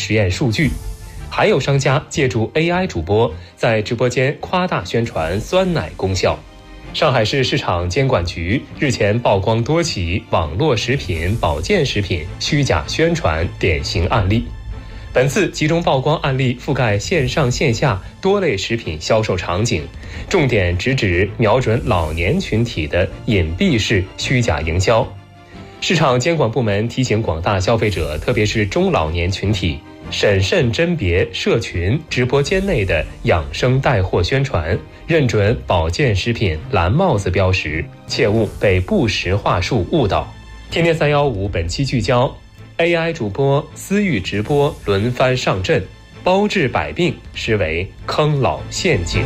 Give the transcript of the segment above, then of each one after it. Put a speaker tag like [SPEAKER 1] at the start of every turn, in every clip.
[SPEAKER 1] 实验数据。还有商家借助 AI 主播在直播间夸大宣传酸奶功效。上海市市场监管局日前曝光多起网络食品、保健食品虚假宣传典型案例。本次集中曝光案例覆盖线上线下多类食品销售场景，重点直指瞄准老年群体的隐蔽式虚假营销。市场监管部门提醒广大消费者，特别是中老年群体，审慎甄别社群直播间内的养生带货宣传，认准保健食品蓝帽子标识，切勿被不实话术误导。天天315本期聚焦 AI 主播私域直播轮番上阵，包治百病实为坑老陷阱。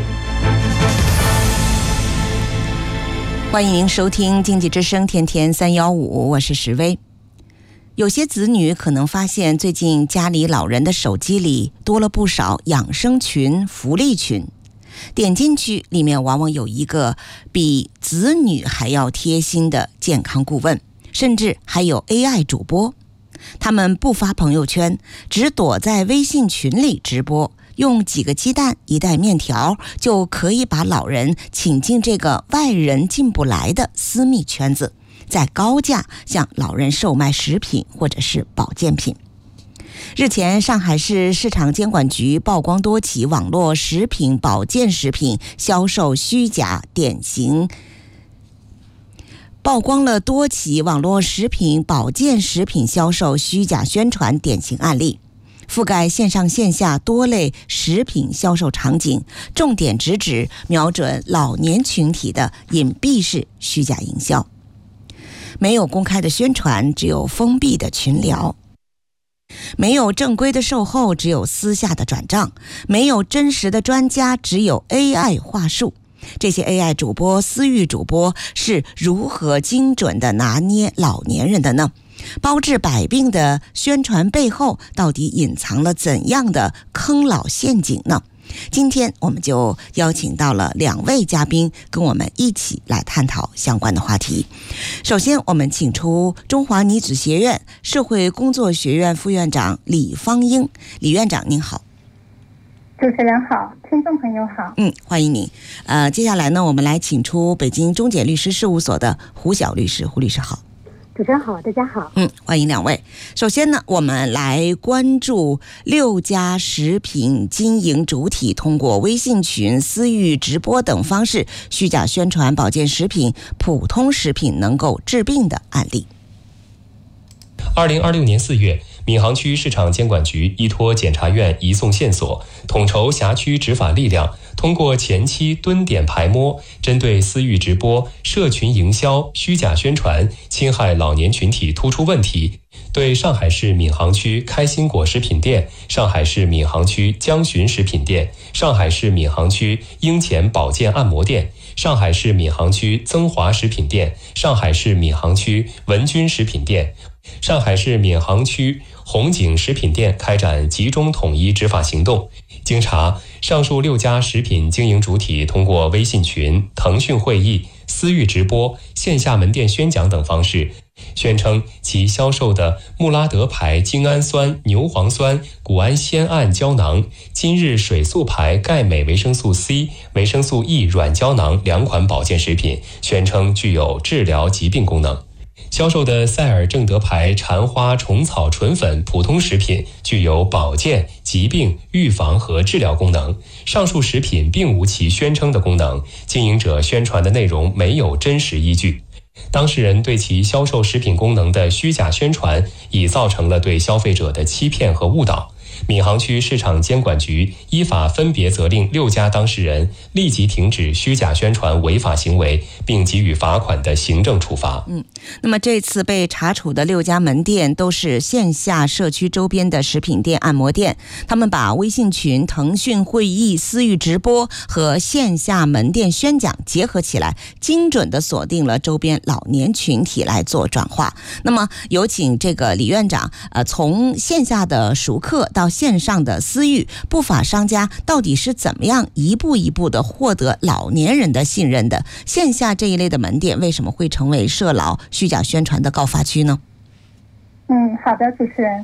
[SPEAKER 2] 欢迎您收听经济之声天天315，我是石薇。有些子女可能发现最近家里老人的手机里多了不少养生群、福利群，点进去里面往往有一个比子女还要贴心的健康顾问，甚至还有 AI 主播。他们不发朋友圈，只躲在微信群里直播，用几个鸡蛋一袋面条就可以把老人请进这个外人进不来的私密圈子，再高价向老人售卖食品或者是保健品。日前，上海市市场监管局曝光多起网络食品、保健食品销售虚假典型。曝光了多起网络食品、保健食品销售虚假宣传典型案例，覆盖线上线下多类食品销售场景，重点直指瞄准老年群体的隐蔽式虚假营销。没有公开的宣传，只有封闭的群聊；没有正规的售后，只有私下的转账；没有真实的专家，只有 AI 话术。这些 AI 主播、私域主播是如何精准地拿捏老年人的呢？包治百病的宣传背后到底隐藏了怎样的坑老陷阱呢？今天我们就邀请到了2位嘉宾跟我们一起来探讨相关的话题。首先我们请出中华女子学院社会工作学院副院长李芳英。李院长您好。
[SPEAKER 3] 主持人好，听众朋友好。
[SPEAKER 2] 欢迎您。接下来呢，我们来请出北京中检律师事务所的胡晓律师。胡律师好。
[SPEAKER 3] 主持人好，大家好。
[SPEAKER 2] 欢迎2位。首先呢，我们来关注6家食品经营主体通过微信群、私域直播等方式虚假宣传保健食品、普通食品能够治病的案例。
[SPEAKER 1] 2026年4月，闵行区市场监管局依托检察院移送线索，统筹辖区执法力量，通过前期蹲点排摸，针对私域直播、社群营销、虚假宣传侵害老年群体突出问题，对上海市闵行区开心果食品店、上海市闵行区江巡食品店、上海市闵行区英前保健按摩店、上海市闵行区增华食品店、上海市闵行区文君食品店、上海市闵行区红景食品店开展集中统一执法行动。经查，上述6家食品经营主体通过微信群、腾讯会议、私域直播、线下门店宣讲等方式，宣称其销售的穆拉德牌精氨酸、牛磺酸、谷氨酰胺胶囊、今日水素牌钙镁维生素 C、维生素 E 软胶囊2款保健食品，宣称具有治疗疾病功能。销售的赛尔正德牌蝉花虫草纯粉普通食品具有保健、疾病、预防和治疗功能，上述食品并无其宣称的功能，经营者宣传的内容没有真实依据。当事人对其销售食品功能的虚假宣传，已造成了对消费者的欺骗和误导。闵行区市场监管局依法分别责令6家当事人立即停止虚假宣传违法行为，并给予罚款的行政处罚。
[SPEAKER 2] 那么这次被查处的6家门店都是线下社区周边的食品店、按摩店，他们把微信群、腾讯会议、私域直播和线下门店宣讲结合起来，精准地锁定了周边老年群体来做转化。那么有请这个李院长，从线下的熟客到线上的私域，不法商家到底是怎么样一步一步的获得老年人的信任的？线下这一类的门店为什么会成为涉老虚假宣传的高发区呢？
[SPEAKER 3] 好的，主持人，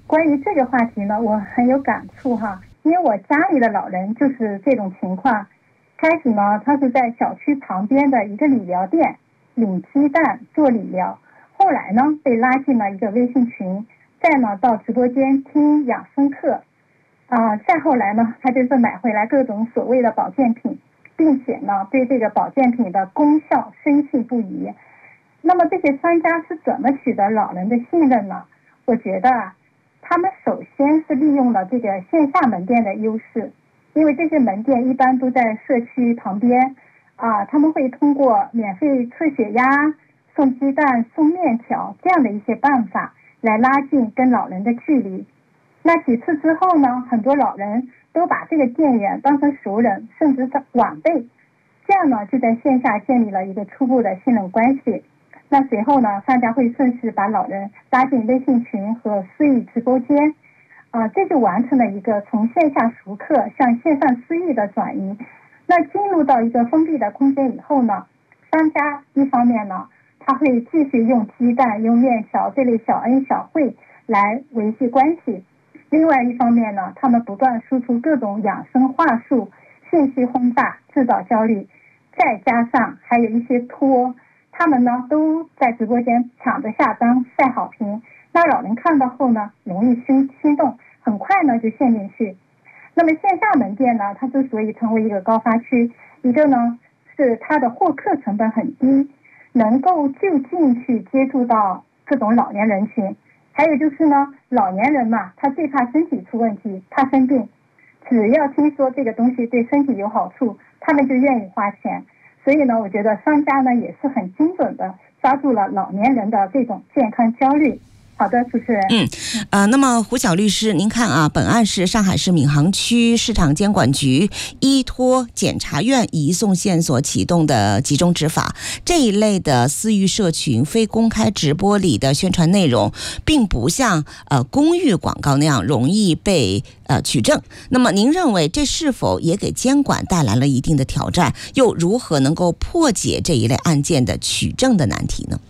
[SPEAKER 3] 关于这个话题呢，我很有感触哈，因为我家里的老人就是这种情况。开始呢，他是在小区旁边的一个理疗店领鸡蛋做理疗，后来呢被拉进了一个微信群，再呢到直播间听养生课，再后来呢，他就是买回来各种所谓的保健品，并且呢对这个保健品的功效深信不疑。那么这些商家是怎么取得老人的信任呢？我觉得他们首先是利用了这个线下门店的优势，因为这些门店一般都在社区旁边他们会通过免费测血压、送鸡蛋、送面条这样的一些办法来拉近跟老人的距离。那几次之后呢，很多老人都把这个店员当成熟人，甚至是晚辈，这样呢就在线下建立了一个初步的信任关系。那随后呢，商家会顺势把老人拉进微信群和私域直播间，这就完成了一个从线下熟客向线上私域的转移。那进入到一个封闭的空间以后呢，商家一方面呢，他会继续用鸡蛋、用面条这类小恩小惠来维系关系；另外一方面呢，他们不断输出各种养生话术，信息轰炸，制造焦虑，再加上还有一些托。他们呢都在直播间抢着下单晒好评，那老人看到后呢容易心动，很快呢就陷进去。那么线下门店呢，它之所以成为一个高发区，一个呢是它的获客成本很低，能够就近去接触到各种老年人群，还有就是呢老年人嘛，他最怕身体出问题，怕生病，只要听说这个东西对身体有好处，他们就愿意花钱。所以呢，我觉得商家呢也是很精准的抓住了老年人的这种健康焦虑。好的，主持人。
[SPEAKER 2] 那么胡晓律师，您看本案是上海市闵行区市场监管局依托检察院移送线索启动的集中执法。这一类的私域社群非公开直播里的宣传内容，并不像公域广告那样容易被取证。那么您认为这是否也给监管带来了一定的挑战？又如何能够破解这一类案件的取证的难题呢？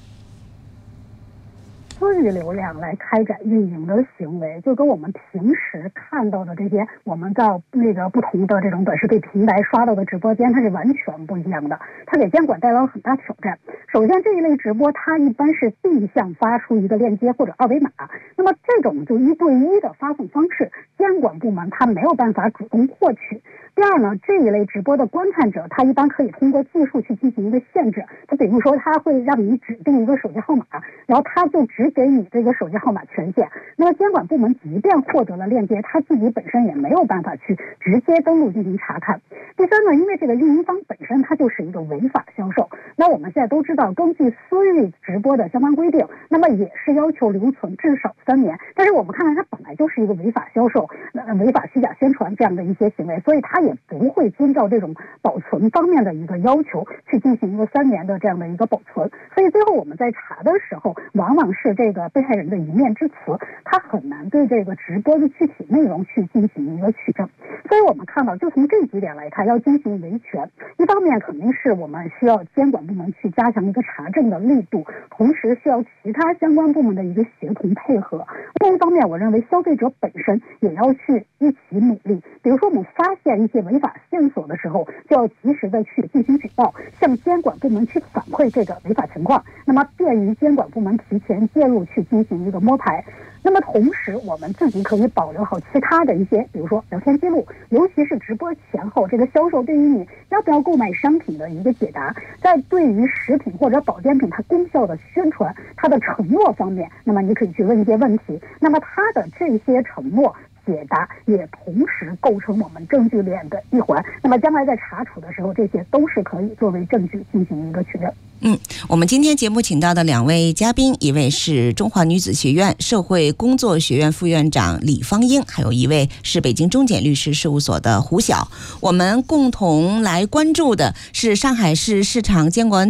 [SPEAKER 4] 私域流量来开展运营的行为，就跟我们平时看到的这些我们在那个不同的这种短视频平台刷到的直播间，它是完全不一样的，它给监管带来了很大挑战。首先，这一类直播它一般是定向发出一个链接或者二维码，那么这种就一对一的发送方式，监管部门它没有办法主动获取。第二呢，这一类直播的观看者，他一般可以通过技术去进行一个限制。他比如说，他会让你指定一个手机号码，然后他就只给你这个手机号码权限。那么监管部门即便获得了链接，他自己本身也没有办法去直接登录进行查看。第三呢，因为这个运营方本身它就是一个违法销售。那我们现在都知道，根据私域直播的相关规定，那么也是要求留存至少3年。但是我们看到它本来就是一个违法销售、违法虚假宣传这样的一些行为，所以它也不会遵照这种保存方面的一个要求去进行一个3年的这样的一个保存。所以最后我们在查的时候，往往是这个被害人的一面之词，他很难对这个直播的具体内容去进行一个取证。所以我们看到，就从这几点来看，要进行维权，一方面肯定是我们需要监管部门去加强一个查证的力度，同时需要其他相关部门的一个协同配合。另一方面，我认为消费者本身也要去一起努力。比如说，我们发现一些违法线索的时候，就要及时的去进行举报，向监管部门去反馈这个违法情况，那么便于监管部门提前介入去进行一个摸排。那么同时，我们自己可以保留好其他的一些，比如说聊天记录，尤其是直播前后这个销售对于你要不要购买商品的一个解答，在对于食品或者保健品它功效的宣传、它的承诺方面，那么你可以去问一些问题，那么它的这些承诺解答也同时构成我们证据链的一环，那么将来在查处的时候，这些都是可以作为证据进行一个取证。
[SPEAKER 2] 我们今天节目请到的2位嘉宾，一位是中华女子学院社会工作学院副院长李芳英，还有一位是北京中检律师事务所的胡晓。我们共同来关注的是上海市市场监管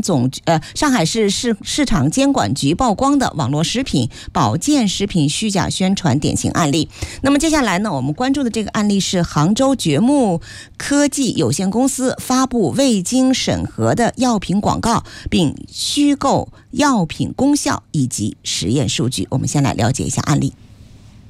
[SPEAKER 2] 局曝光的网络食品、保健食品虚假宣传典型案例。那么接下来呢，我们关注的这个案例是杭州掘木科技有限公司发布未经审核的药品广告，并虚构药品功效以及实验数据。我们先来了解一下案例。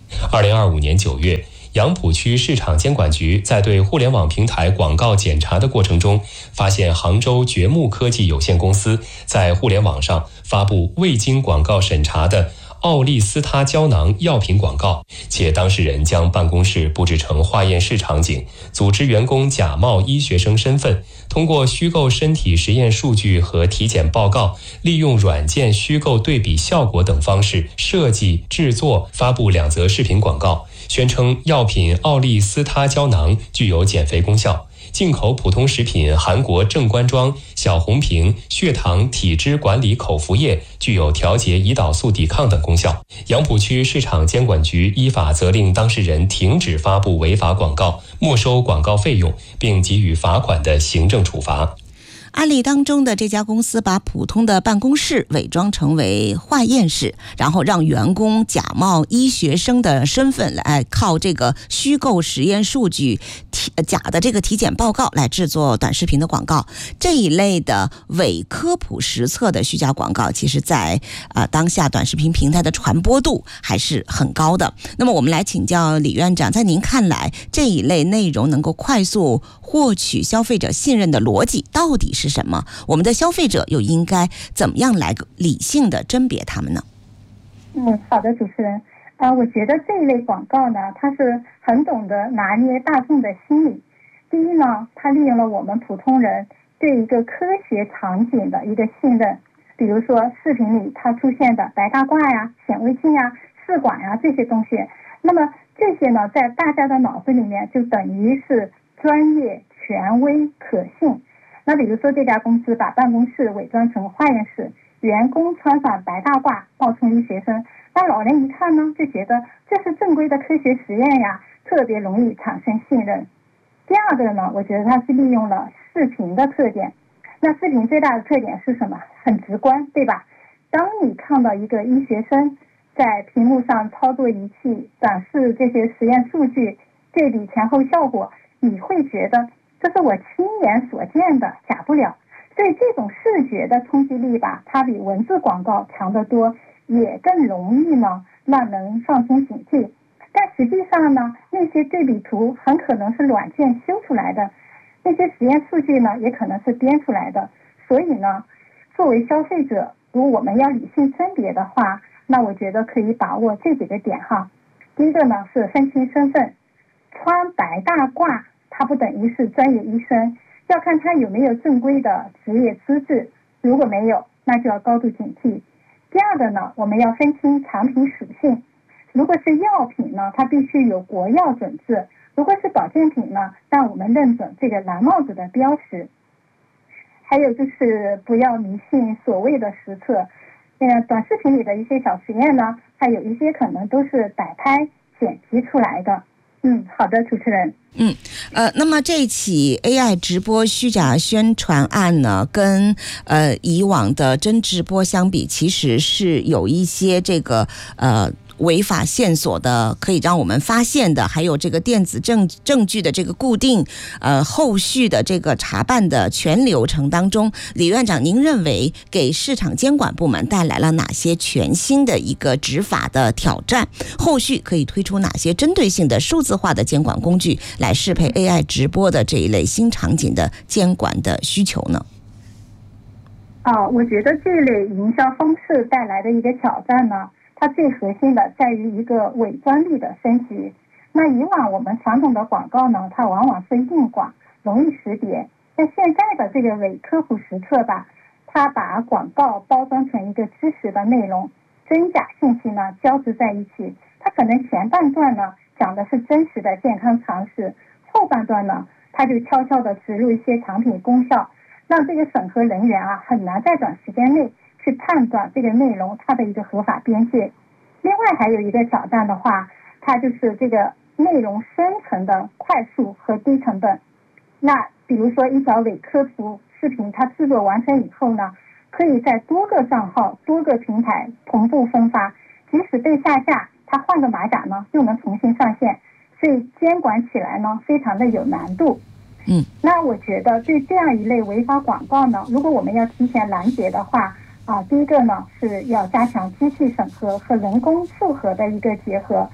[SPEAKER 1] 2025年9月，杨浦区市场监管局在对互联网平台广告检查的过程中，发现杭州掘木科技有限公司在互联网上发布未经广告审查的奥利司他胶囊药品广告，且当事人将办公室布置成化验室场景，组织员工假冒医学生身份，通过虚构身体实验数据和体检报告，利用软件虚构对比效果等方式设计、制作、发布2则视频广告，宣称药品奥利司他胶囊具有减肥功效。进口普通食品韩国正官庄小红瓶血糖体脂管理口服液具有调节胰岛素抵抗等功效。杨浦区市场监管局依法责令当事人停止发布违法广告，没收广告费用，并给予罚款的行政处罚。
[SPEAKER 2] 案例当中的这家公司把普通的办公室伪装成为化验室，然后让员工假冒医学生的身份来靠这个虚构实验数据、假的这个体检报告来制作短视频的广告。这一类的伪科普实测的虚假广告，其实在当下短视频平台的传播度还是很高的。那么我们来请教李院长，在您看来，这一类内容能够快速获取消费者信任的逻辑到底是什么？我们的消费者又应该怎么样来理性的甄别它们呢？
[SPEAKER 3] 好的，主持人。我觉得这一类广告呢，它是很懂得拿捏大众的心理。第一呢，它利用了我们普通人对一个科学场景的一个信任，比如说视频里它出现的白大褂呀、显微镜呀、试管呀这些东西，那么这些呢，在大家的脑子里面就等于是专业、权威、可信。那比如说这家公司把办公室伪装成化验室，员工穿上白大褂冒充医学生，那老人一看呢，就觉得这是正规的科学实验呀，特别容易产生信任。第二个呢，我觉得它是利用了视频的特点。那视频最大的特点是什么？很直观，对吧？当你看到一个医学生在屏幕上操作仪器，展示这些实验数据，对比前后效果，你会觉得这是我亲眼所见的，假不了。所以这种视觉的冲击力吧，它比文字广告强得多，也更容易呢让人放松警惕。但实际上呢，那些对比图很可能是软件修出来的，那些实验数据呢也可能是编出来的。所以呢，作为消费者，如果我们要理性甄别的话，那我觉得可以把握这几个点哈。第一个呢是分清身份，穿白大褂它不等于是专业医生，要看他有没有正规的职业资质，如果没有，那就要高度警惕。第二个呢，我们要分清产品属性，如果是药品呢，它必须有国药准字；如果是保健品呢，让我们认准这个蓝帽子的标识。还有就是不要迷信所谓的实测，短视频里的一些小实验呢，还有一些可能都是摆拍剪辑出来的。好的，主持人。
[SPEAKER 2] 那么这起 AI 直播虚假宣传案呢，跟以往的真直播相比，其实是有一些这个违法线索的，可以让我们发现的，还有这个电子证据的这个固定，后续的这个查办的全流程当中，李院长，您认为给市场监管部门带来了哪些全新的一个执法的挑战？后续可以推出哪些针对性的数字化的监管工具，来适配 AI 直播的这一类新场景的监管的需求呢？
[SPEAKER 3] 我觉得这类营销方式带来的一个挑战呢，它最核心的在于一个伪装力的升级。那以往我们传统的广告呢，它往往是硬广，容易识别。那现在的这个伪科普实测吧，它把广告包装成一个知识的内容，真假信息呢交织在一起。它可能前半段呢讲的是真实的健康常识，后半段呢它就悄悄地植入一些产品功效，让这个审核人员很难在短时间内去判断这个内容它的一个合法边界。另外还有一个挑战的话，它就是这个内容生成的快速和低成本。那比如说一条伪科普视频，它制作完成以后呢，可以在多个账号、多个平台同步分发，即使被下架，它换个马甲呢又能重新上线，所以监管起来呢非常的有难度。那我觉得对这样一类违法广告呢，如果我们要提前拦截的话，第一个呢是要加强机器审核和人工复核的一个结合。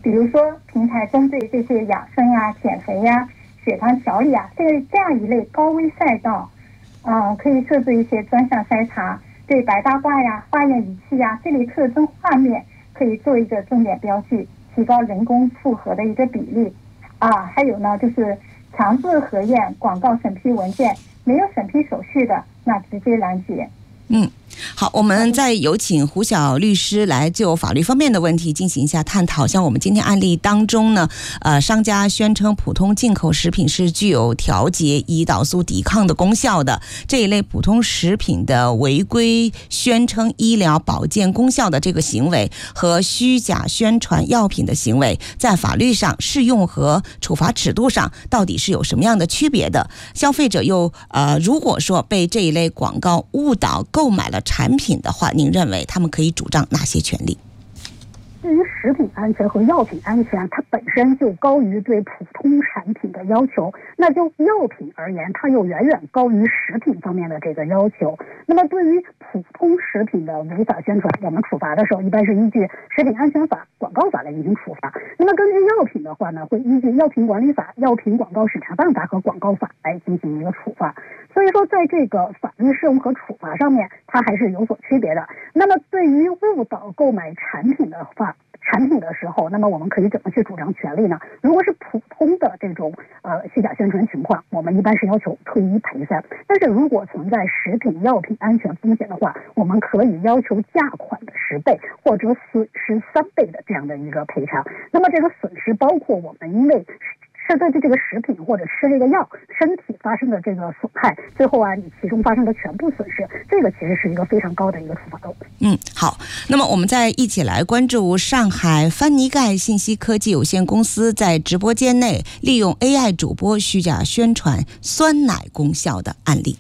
[SPEAKER 3] 比如说平台针对这些养生啊、减肥呀、血糖调理啊这样一类高危赛道，可以设置一些专项筛查，对白大褂呀、化验仪器呀这类特征画面可以做一个重点标记，提高人工复核的一个比例。还有呢，就是强制核验广告审批文件，没有审批手续的，那直接拦截。
[SPEAKER 2] 好，我们再有请胡晓律师来就法律方面的问题进行一下探讨。像我们今天案例当中呢，商家宣称普通进口食品是具有调节胰岛素抵抗的功效的，这一类普通食品的违规宣称医疗保健功效的这个行为和虚假宣传药品的行为，在法律上适用和处罚尺度上到底是有什么样的区别的？消费者又如果说被这一类广告误导购买了产品的话，您认为他们可以主张哪些权利？
[SPEAKER 4] 对于食品安全和药品安全，它本身就高于对普通产品的要求，那就药品而言，它又远远高于食品方面的这个要求。那么对于普通食品的违法宣传，我们处罚的时候一般是依据食品安全法、广告法来进行处罚。那么根据药品的话呢，会依据药品管理法、药品广告审查办法和广告法来进行一个处罚。所以说在这个法律适用和处罚上面，它还是有所区别的。那么对于误导购买产品的时候，那么我们可以怎么去主张权利呢？如果是普通的这种虚假宣传情况，我们一般是要求退一赔三。但是如果存在食品药品安全风险的话，我们可以要求价款的10倍或者损失3倍的这样的一个赔偿。那么这个损失包括我们因为是对这个食品或者吃这个药身体发生的这个损害，最后你其中发生的全部损失，这个其实是一个非常高的一个处罚度。
[SPEAKER 2] 好，那么我们再一起来关注上海翻尼盖信息科技有限公司在直播间内利用 AI 主播虚假宣传酸奶功效的案例。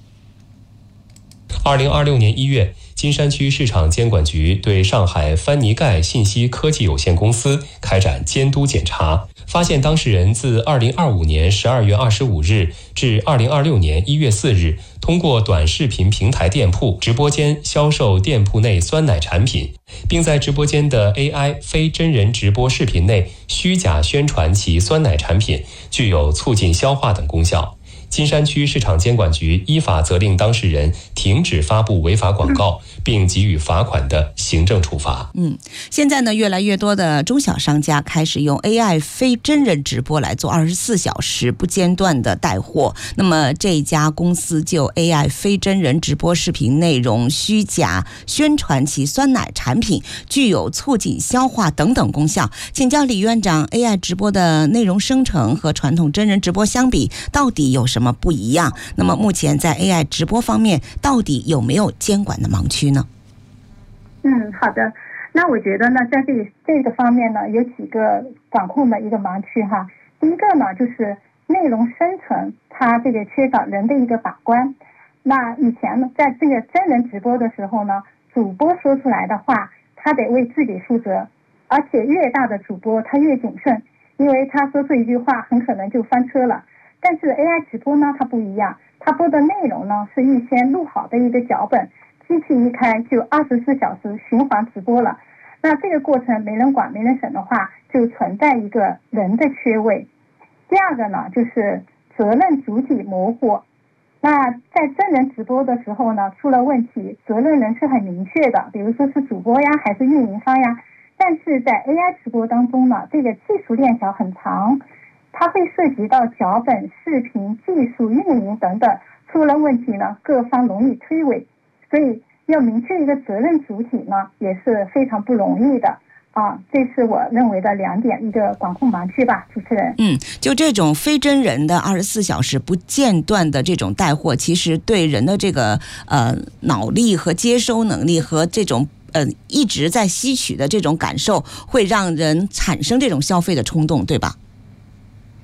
[SPEAKER 1] 2026年1月，金山区市场监管局对上海翻尼盖信息科技有限公司开展监督检查，发现当事人自2025年12月25日至2026年1月4日，通过短视频平台店铺、直播间销售店铺内酸奶产品，并在直播间的 AI 非真人直播视频内虚假宣传其酸奶产品具有促进消化等功效。金山区市场监管局依法责令当事人停止发布违法广告，并给予罚款的行政处罚。
[SPEAKER 2] 现在呢，越来越多的中小商家开始用 AI 非真人直播来做24小时不间断的带货。那么这家公司就 AI 非真人直播视频内容虚假宣传其酸奶产品具有促进消化等等功效。请教李院长， AI 直播的内容生成和传统真人直播相比，到底有什么不一样？那么目前在 AI 直播方面，到底有没有监管的盲区呢？
[SPEAKER 3] 好的。那我觉得呢，在这个方面呢，有几个管控的一个盲区哈。第一个呢，就是内容生成，它这个缺少人的一个把关。那以前呢，在这个真人直播的时候呢，主播说出来的话，他得为自己负责，而且越大的主播他越谨慎，因为他说出一句话很可能就翻车了。但是 AI 直播呢，它不一样，它播的内容呢是预先录好的一个脚本，机器一开就24小时循环直播了。那这个过程没人管没人审的话，就存在一个人的缺位。第二个呢，就是责任主体模糊。那在真人直播的时候呢，出了问题，责任人是很明确的，比如说是主播呀，还是运营商呀。但是在 AI 直播当中呢，这个技术链条很长，它会涉及到脚本、视频、技术、运营等等，出了问题呢，各方容易推诿，所以要明确一个责任主体呢，也是非常不容易的这是我认为的2点，一个管控盲区吧，主持人。
[SPEAKER 2] 就这种非真人的24小时不间断的这种带货，其实对人的这个脑力和接收能力和这种一直在吸取的这种感受，会让人产生这种消费的冲动，对吧？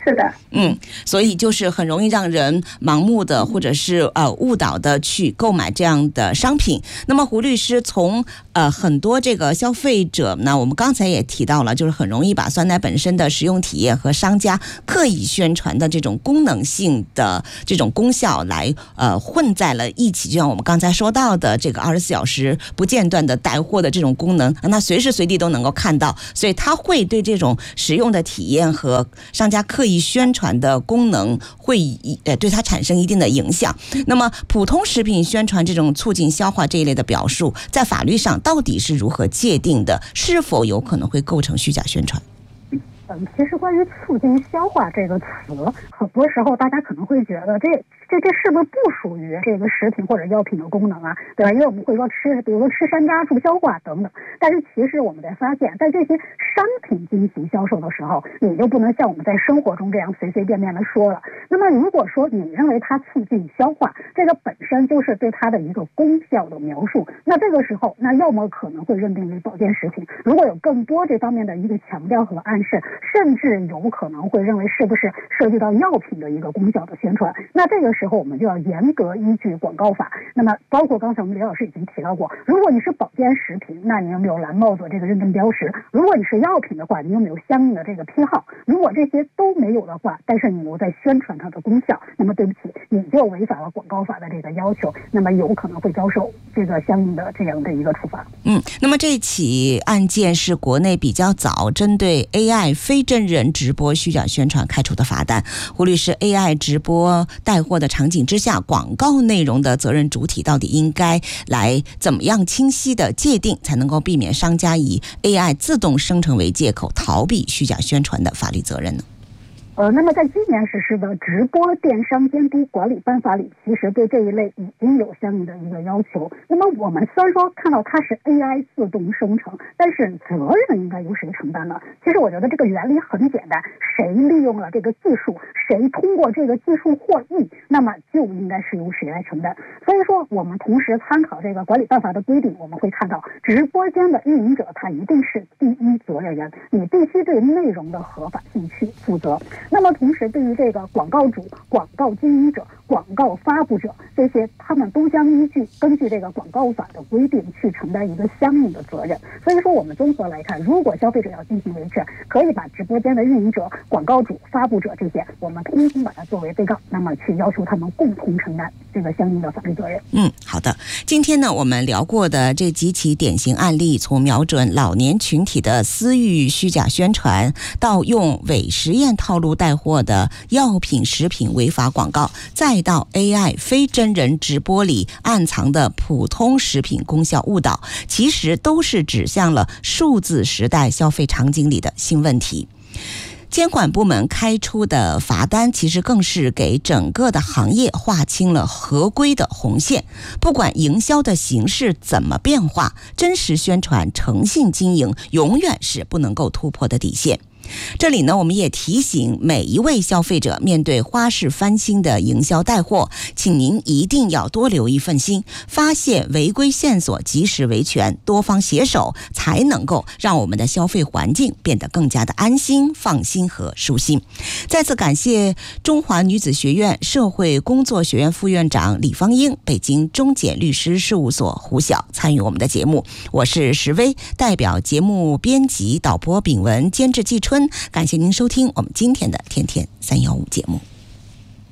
[SPEAKER 3] 是的，
[SPEAKER 2] 所以就是很容易让人盲目的或者是误导的去购买这样的商品。那么胡律师，从很多这个消费者呢，我们刚才也提到了，就是很容易把酸奶本身的使用体验和商家刻意宣传的这种功能性的这种功效来混在了一起，就像我们刚才说到的这个24小时不间断的带货的这种功能，那随时随地都能够看到，所以它会对这种使用的体验和商家刻意宣传的功能会对它产生一定的影响。那么普通食品宣传这种促进消化这一类的表述，在法律上到底是如何界定的？是否有可能会构成虚假宣传？
[SPEAKER 4] 其实关于促进消化这个词，很多时候大家可能会觉得这是不是不属于这个食品或者药品的功能啊，对吧？因为我们会说比如说吃山楂助消化等等。但是其实我们在发现，在这些商品进行销售的时候，你就不能像我们在生活中这样随随便便的说了。那么如果说你认为它促进消化，这个本身就是对它的一个功效的描述，那这个时候，那要么可能会认定为保健食品，如果有更多这方面的一个强调和暗示，甚至有可能会认为是不是涉及到药品的一个功效的宣传，那这个时候我们就要严格依据广告法。那么包括刚才我们李老师已经提到过，如果你是保健食品，那你有没有蓝帽子这个认证标识？如果你是药品的话，你有没有相应的这个批号？如果这些都没有的话，但是你又在宣传它的功效，那么对不起，你就违反了广告法的这个要求，那么有可能会遭受这个相应的这样的一个处罚。
[SPEAKER 2] 那么这起案件是国内比较早针对 AI 非真人直播虚假宣传开出的罚单。胡律师， AI 直播带货的场景之下，广告内容的责任主体到底应该来怎么样清晰的界定，才能够避免商家以 AI 自动生成为借口逃避虚假宣传的法律责任呢？
[SPEAKER 4] 那么在今年实施的直播电商监督管理办法里，其实对这一类已经有相应的一个要求。那么我们虽然说看到它是 AI 自动生成，但是责任应该由谁承担呢？其实我觉得这个原理很简单，谁利用了这个技术，谁通过这个技术获益，那么就应该是由谁来承担。所以说我们同时参考这个管理办法的规定，我们会看到直播间的运营者他一定是第一责任人，你必须对内容的合法性去负责。那么同时对于这个广告主、广告经营者、广告发布者这些，他们都将根据这个广告法的规定去承担一个相应的责任。所以说我们综合来看，如果消费者要进行维权，可以把直播间的运营者、广告主、发布者这些，我们通通把它作为被告，那么去要求他们共同承担这个相应的法律责任。
[SPEAKER 2] 好的。今天呢，我们聊过的这几起典型案例，从瞄准老年群体的私域虚假宣传，到用伪实验套路带货的药品食品违法广告，再到 AI 非真人直播里暗藏的普通食品功效误导，其实都是指向了数字时代消费场景里的新问题。监管部门开出的罚单，其实更是给整个的行业划清了合规的红线。不管营销的形式怎么变化，真实宣传、诚信经营永远是不能够突破的底线。这里呢，我们也提醒每一位消费者，面对花式翻新的营销带货，请您一定要多留一份心，发现违规线索，及时维权，多方携手，才能够让我们的消费环境变得更加的安心、放心和舒心。再次感谢中华女子学院社会工作学院副院长李芳英，北京中检律师事务所胡晓参与我们的节目。我是石薇，代表节目编辑、导播秉文，监制季春。感谢您收听我们今天的天天315节目。